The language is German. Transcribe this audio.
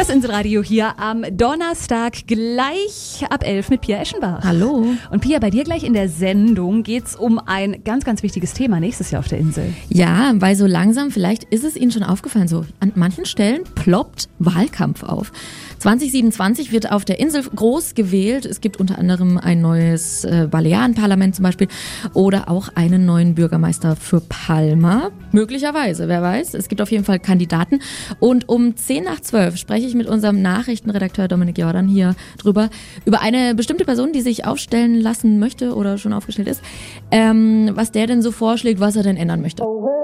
Das Inselradio hier am Donnerstag gleich ab 11 mit Pia Eschenbach. Hallo. Und Pia, bei dir gleich in der Sendung geht's um ein ganz, ganz wichtiges Thema nächstes Jahr auf der Insel. Ja, weil so langsam, vielleicht ist es Ihnen schon aufgefallen, so an manchen Stellen ploppt Wahlkampf auf. 2027 wird auf der Insel groß gewählt. Es gibt unter anderem ein neues Balearenparlament zum Beispiel oder auch einen neuen Bürgermeister für Palma. Möglicherweise, wer weiß. Es gibt auf jeden Fall Kandidaten. Und um 10:10 spreche ich mit unserem Nachrichtenredakteur Dominik Jordan hier drüber, über eine bestimmte Person, die sich aufstellen lassen möchte oder schon aufgestellt ist, was der denn so vorschlägt, was er denn ändern möchte.